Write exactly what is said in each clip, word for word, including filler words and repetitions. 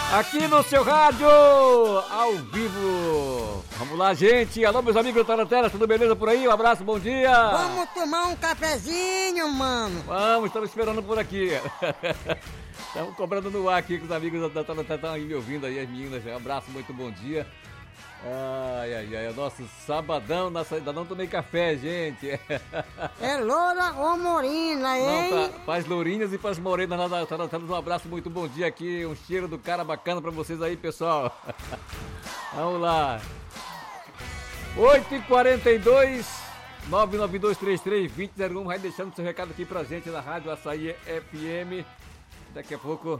Aqui no seu rádio, ao vivo. Vamos lá, gente. Alô, meus amigos do Tarantela, tudo beleza por aí? Um abraço, bom dia. Vamos tomar um cafezinho, mano. Vamos, estamos esperando por aqui. Estamos cobrando no ar aqui com os amigos da Tarantela, estão aí me ouvindo aí, as meninas. Um abraço, muito bom dia. Ai, ai, ai, é o nosso sabadão, na saída, não tomei café, gente. É loura ou morena, hein? Não, tá, faz lourinhas e faz morenas lá da Tarantela. Um abraço, muito bom dia aqui, um cheiro do cara bacana pra vocês aí, pessoal. Vamos lá. oito e quarenta e dois, nove nove dois três três, dois zero zero um, vai deixando seu recado aqui pra gente na Rádio Açaí F M. Daqui a pouco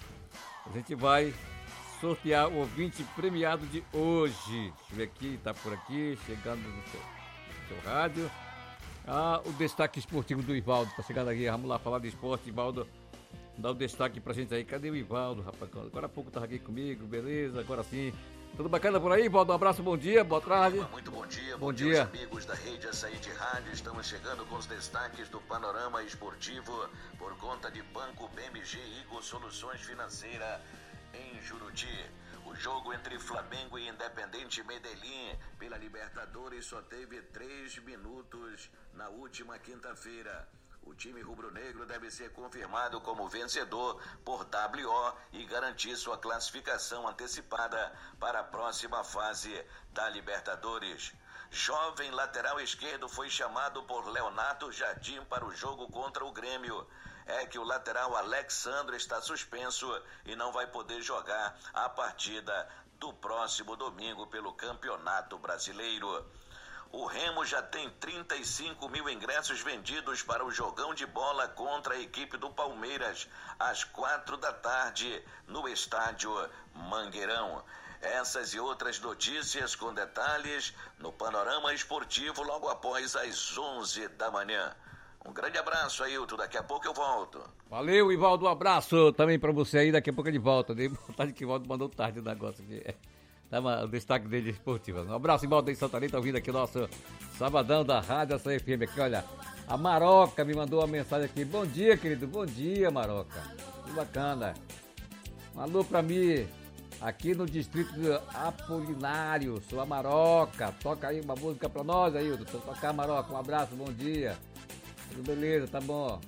a gente vai sortear o ouvinte premiado de hoje. Deixa eu ver aqui, tá por aqui, chegando no seu, no seu rádio. Ah, o destaque esportivo do Ivaldo, tá chegando aqui, vamos lá falar de esporte, Ivaldo. Dá o destaque pra gente aí, cadê o Ivaldo, rapaz? Agora há pouco tava aqui comigo, beleza, agora sim. Tudo bacana por aí, Ivaldo? Um abraço, bom dia, boa tarde. Muito bom dia, bom, bom dia, dia aos amigos da Rede Açaí de Rádio. Estamos chegando com os destaques do panorama esportivo por conta de Banco B M G Igor Soluções Financeira em Juruti. O jogo entre Flamengo e Independente Medellín pela Libertadores só teve três minutos na última quinta-feira. O time rubro-negro deve ser confirmado como vencedor por W O e garantir sua classificação antecipada para a próxima fase da Libertadores. Jovem lateral esquerdo foi chamado por Leonardo Jardim para o jogo contra o Grêmio. É que o lateral Alexandre está suspenso e não vai poder jogar a partida do próximo domingo pelo Campeonato Brasileiro. O Remo já tem trinta e cinco mil ingressos vendidos para o jogão de bola contra a equipe do Palmeiras, às quatro da tarde, no estádio Mangueirão. Essas e outras notícias com detalhes no Panorama Esportivo logo após as onze da manhã. Um grande abraço, Ailton. Daqui a pouco eu volto. Valeu, Ivaldo. Um abraço também pra você aí. Daqui a pouco ele volta. Dei vontade que o Ivaldo mandou tarde o negócio aqui. Tá o destaque dele esportivo. Um abraço, Ivaldo em Santarém. Tá ouvindo aqui o nosso sabadão da Rádio Açaí F M. Aqui, olha. A Maroca me mandou uma mensagem aqui. Bom dia, querido. Bom dia, Maroca. Que bacana. Um alô pra mim. Aqui no distrito Apolinário. Sou a Maroca. Toca aí uma música pra nós, Ailton. Tocar, Maroca. Um abraço. Bom dia. Tudo beleza, tá bom.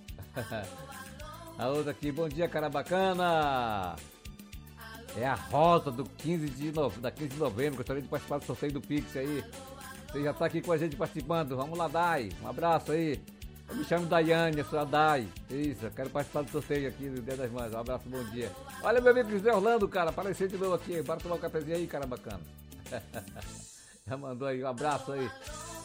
A outra aqui, bom dia, cara bacana. É a Rosa do quinze de novembro, da quinze de novembro. Gostaria de participar do sorteio do Pix aí. Você já tá aqui com a gente participando. Vamos lá, Dai. Um abraço aí. Eu me chamo Daiane, eu sou a Dai. Isso, eu quero participar do sorteio aqui do Dia das Mães. Um abraço, bom dia. Olha meu amigo José Orlando, cara. Apareceu de novo aqui. Bora tomar um cafezinho aí, cara bacana. Já mandou aí, um abraço aí.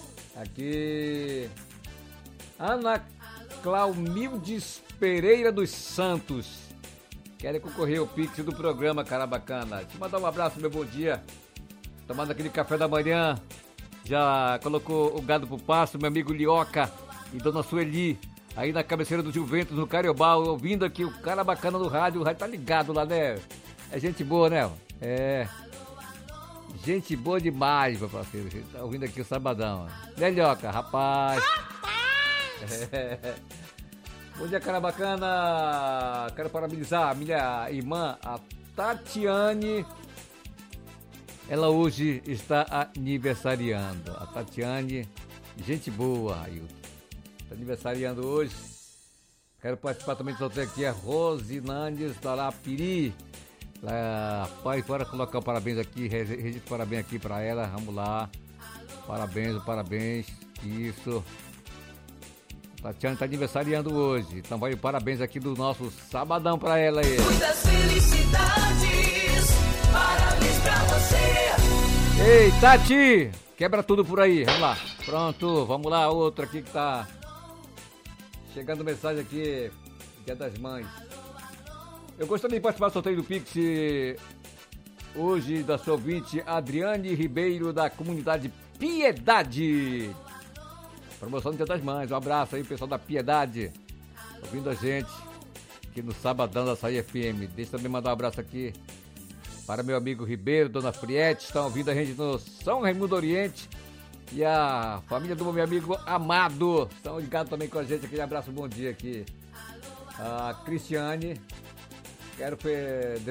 Aqui. Ana Claumildes Pereira dos Santos. Querem concorrer ao Pix do programa, cara bacana. Deixa eu mandar um abraço, meu bom dia. Tomando aquele café da manhã. Já colocou o gado pro pasto, meu amigo Lioca e dona Sueli. Aí na cabeceira do Juventus, no Cariobá, ouvindo aqui o cara bacana do rádio. O rádio tá ligado lá, né? É gente boa, né? É. Gente boa demais, meu parceiro. Tá ouvindo aqui o sabadão. Né, Lioca? Rapaz. É. Bom dia, cara bacana. Quero parabenizar a minha irmã, a Tatiane. Ela hoje está aniversariando. A Tatiane, gente boa, Ailton. Está aniversariando hoje. Quero participar também do sorteio aqui, a Rosinandes Tarapiri. Pai, bora colocar o parabéns aqui, registro parabéns aqui para ela. Vamos lá. Parabéns, parabéns. Isso. Tatiana está aniversariando hoje, então vai o parabéns aqui do nosso sabadão para ela aí. Muitas felicidades, parabéns pra você. Ei, Tati, quebra tudo por aí, vamos lá. Pronto, vamos lá, outro aqui que tá chegando mensagem aqui, Dia das Mães. Eu gostaria de participar do sorteio do Pix hoje da sua ouvinte Adriane Ribeiro, da comunidade Piedade. Promoção do Dia das Mães. Um abraço aí, pessoal da Piedade, ouvindo a gente aqui no Sabadão da Açaí F M. Deixa eu também mandar um abraço aqui para meu amigo Ribeiro, Dona Friete, estão ouvindo a gente no São Raimundo Oriente. E a família do meu amigo Amado estão ligados também com a gente. Aquele abraço, bom dia aqui. A Cristiane, quero